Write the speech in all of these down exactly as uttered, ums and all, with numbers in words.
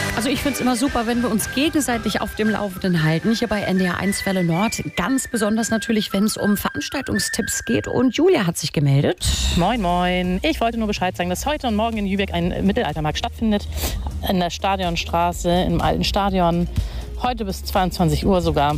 Also ich finde es immer super, wenn wir uns gegenseitig auf dem Laufenden halten. Hier bei N D R eins Welle Nord. Ganz besonders natürlich, wenn es um Veranstaltungstipps geht. Und Julia hat sich gemeldet. Moin, moin. Ich wollte nur Bescheid sagen, dass heute und morgen in Lübeck ein Mittelaltermarkt stattfindet. In der Stadionstraße, im alten Stadion. Heute bis zweiundzwanzig Uhr sogar.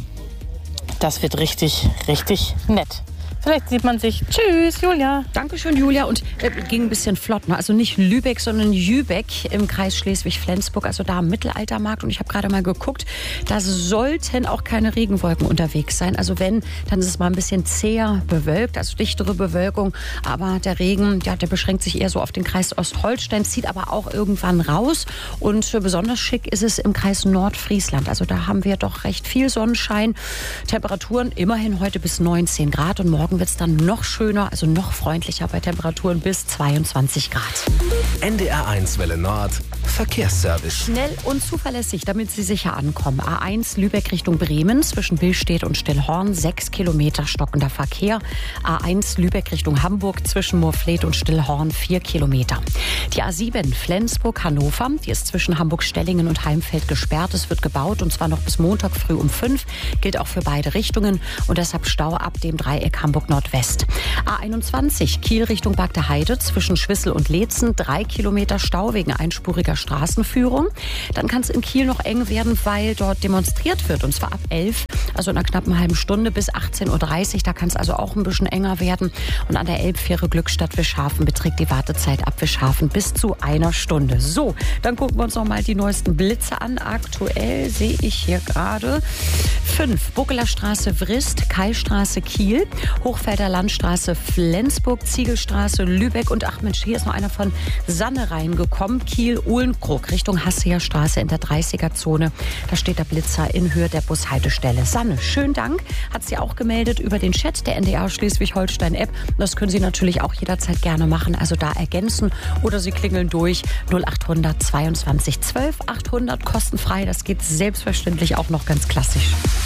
Das wird richtig, richtig nett. Vielleicht sieht man sich. Tschüss, Julia. Dankeschön, Julia. Und äh, ging ein bisschen flott. Ne? Also nicht Lübeck, sondern Jübeck im Kreis Schleswig-Flensburg. Also da am Mittelaltermarkt. Und ich habe gerade mal geguckt, da sollten auch keine Regenwolken unterwegs sein. Also wenn, dann ist es mal ein bisschen zäher bewölkt, also dichtere Bewölkung. Aber der Regen, ja, der beschränkt sich eher so auf den Kreis Ostholstein, zieht aber auch irgendwann raus. Und äh, besonders schick ist es im Kreis Nordfriesland. Also da haben wir doch recht viel Sonnenschein. Temperaturen immerhin heute bis neunzehn Grad und morgen wird es dann noch schöner, also noch freundlicher bei Temperaturen bis zweiundzwanzig Grad. N D R eins Welle Nord Verkehrsservice. Schnell und zuverlässig, damit Sie sicher ankommen. A eins Lübeck Richtung Bremen zwischen Billstedt und Stillhorn, sechs Kilometer stockender Verkehr. A eins Lübeck Richtung Hamburg zwischen Moorfleet und Stillhorn, vier Kilometer. Die A sieben Flensburg-Hannover, die ist zwischen Hamburg-Stellingen und Heimfeld gesperrt. Es wird gebaut und zwar noch bis Montag früh um fünf. Gilt auch für beide Richtungen und deshalb Stau ab dem Dreieck Hamburg Nordwest. A einundzwanzig Kiel Richtung Bagde Heide zwischen Schwissel und Leetzen, drei Kilometer Stau wegen einspuriger Straßenführung. Dann kann es in Kiel noch eng werden, weil dort demonstriert wird und zwar ab elf, also in einer knappen halben Stunde bis achtzehn Uhr dreißig. Da kann es also auch ein bisschen enger werden. Und an der Elbfähre Glückstadt-Wischhafen beträgt die Wartezeit ab Wischhafen bis zu einer Stunde. So, dann gucken wir uns noch mal die neuesten Blitze an. Aktuell sehe ich hier gerade fünf. Buckeler Straße Vrist, Keilstraße Kiel, Hochfelder Landstraße Flensburg, Ziegelstraße Lübeck und ach Mensch, hier ist noch einer von Sanne reingekommen. Kiel, Uhlenkrog Richtung Hasseer Straße in der dreißiger-Zone. Da steht der Blitzer in Höhe der Bushaltestelle. Sanne, schönen Dank. Hat sie auch gemeldet über den Chat der N D R Schleswig-Holstein-App. Das können Sie natürlich auch jederzeit gerne machen. Also da ergänzen oder Sie klingeln durch null acht hundert zweiundzwanzig zwölf achthundert kostenfrei. Das geht selbstverständlich auch noch ganz klassisch.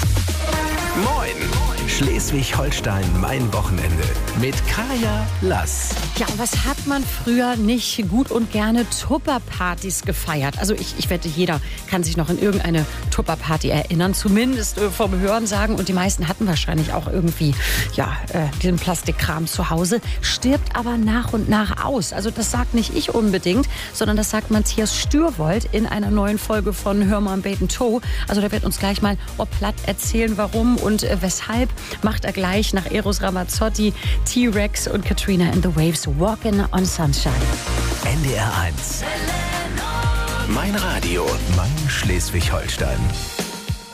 Moin! Schleswig-Holstein, mein Wochenende mit Kaya Lass. Ja, was hat man früher nicht gut und gerne Tupperpartys gefeiert? Also ich, ich wette, jeder kann sich noch in irgendeine Tupperparty erinnern, zumindest äh, vom Hörensagen. Und die meisten hatten wahrscheinlich auch irgendwie ja, äh, diesen Plastikkram zu Hause. Stirbt aber nach und nach aus. Also das sagt nicht ich unbedingt, sondern das sagt Matthias Stürwold in einer neuen Folge von Hör mal am Bacon Toe. Also der wird uns gleich mal oh, platt erzählen, warum und äh, weshalb. Macht er gleich nach Eros Ramazzotti, T-Rex und Katrina and the Waves Walkin' on Sunshine. N D R eins. Mein Radio, mein Schleswig-Holstein.